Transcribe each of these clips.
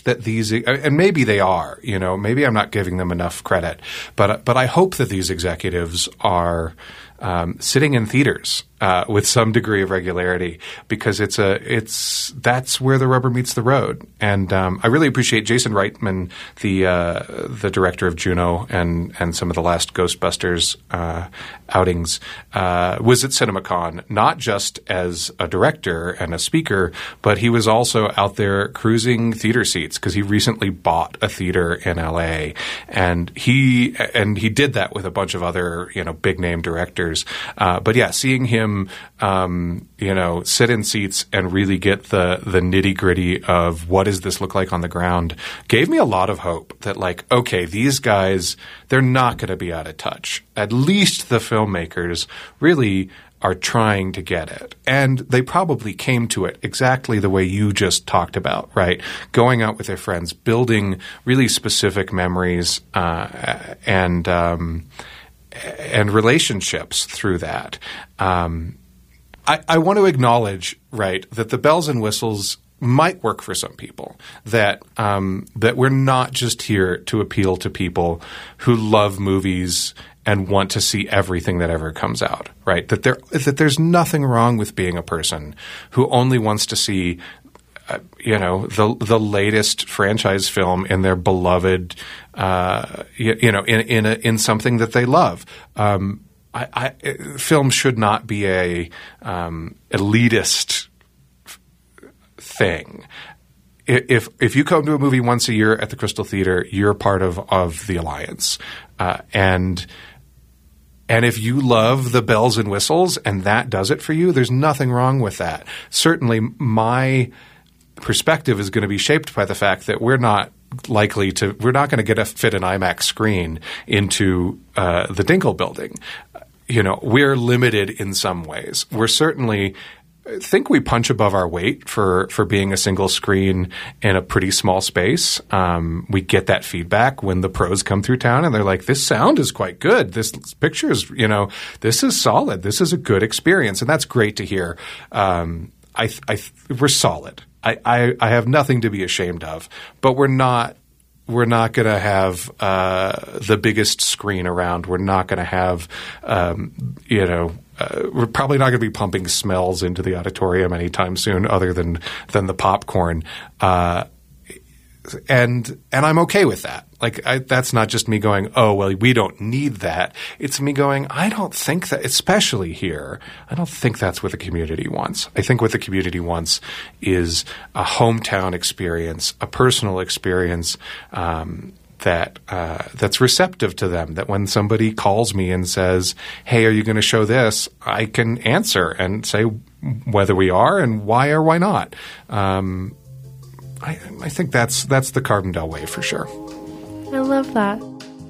that these – and maybe they are, maybe I'm not giving them enough credit. But I hope that these executives are sitting in theaters with some degree of regularity, because that's where the rubber meets the road. And I really appreciate Jason Reitman, the director of Juno and some of the last Ghostbusters outings, was at CinemaCon, not just as a director and a speaker, but he was also out there cruising theater seats, because he recently bought a theater in LA, and he did that with a bunch of other big name directors. But yeah, seeing him sit in seats and really get the nitty gritty of what does this look like on the ground gave me a lot of hope that, like, okay, these guys, they're not going to be out of touch. At least the filmmakers really are trying to get it. And they probably came to it exactly the way you just talked about, right? Going out with their friends, building really specific memories and relationships through that. I want to acknowledge, right, that the bells and whistles might work for some people, that we're not just here to appeal to people who love movies and want to see everything that ever comes out, right? That there's nothing wrong with being a person who only wants to see the latest franchise film in their beloved, in something that they love. Film should not be a elitist thing. If you come to a movie once a year at the Crystal Theater, you're part of the alliance, and if you love the bells and whistles and that does it for you, there's nothing wrong with that. Certainly, my perspective is going to be shaped by the fact that we're not going to fit an IMAX screen into the Dinkle building. We're limited in some ways. We're certainly think we punch above our weight for being a single screen in a pretty small space. We get that feedback when the pros come through town and they're like, this sound is quite good. This picture is, this is solid. This is a good experience. And that's great to hear. We're solid. I have nothing to be ashamed of, but we're not going to have the biggest screen around. We're not going to have, we're probably not going to be pumping smells into the auditorium anytime soon, other than the popcorn. And I'm okay with that. Like, that's not just me going, oh, well, we don't need that. It's me going, I don't think that, especially here, I don't think that's what the community wants. I think what the community wants is a hometown experience, a personal experience, that's receptive to them, that when somebody calls me and says, hey, are you going to show this? I can answer and say whether we are and why or why not. I think that's the Carbondale way for sure. I love that.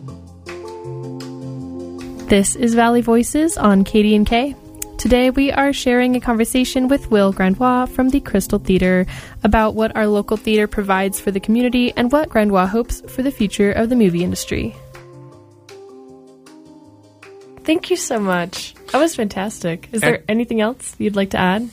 This is Valley Voices on KDNK. Today we are sharing a conversation with Will Grandois from the Crystal Theater about what our local theater provides for the community and what Grandois hopes for the future of the movie industry. Thank you so much. That was fantastic. Is there anything else you'd like to add?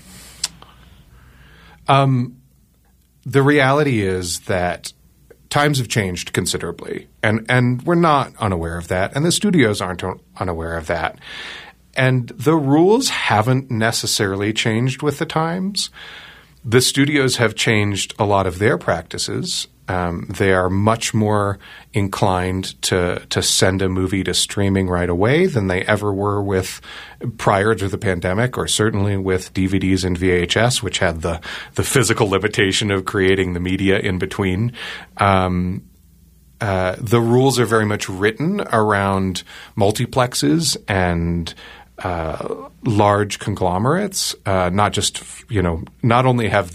The reality is that times have changed considerably, and we're not unaware of that, and the studios aren't unaware of that. And the rules haven't necessarily changed with the times. The studios have changed a lot of their practices. They are much more inclined to send a movie to streaming right away than they ever were prior to the pandemic, or certainly with DVDs and VHS, which had the physical limitation of creating the media in between. The rules are very much written around multiplexes and large conglomerates. Not only have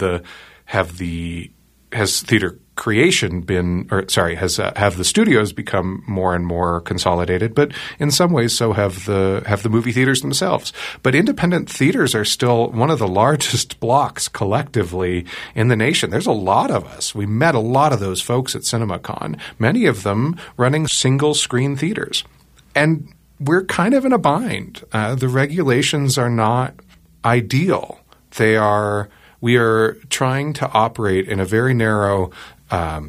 theater creation have the studios become more and more consolidated, but in some ways so have the movie theaters themselves. But independent theaters are still one of the largest blocks collectively in the nation. There's a lot of us. We met a lot of those folks at CinemaCon, many of them running single screen theaters. And we're kind of in a bind. The regulations are not ideal. We are trying to operate in a very narrow